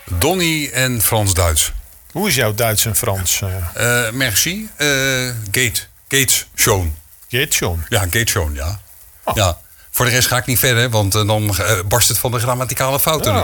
Donnie en Frans-Duits. Hoe is jouw Duits en Frans? Merci. Gates schon. Geht schon. Ja, Gates schon, ja. Oh. Ja. Voor de rest ga ik niet verder, want dan barst het van de grammaticale fouten.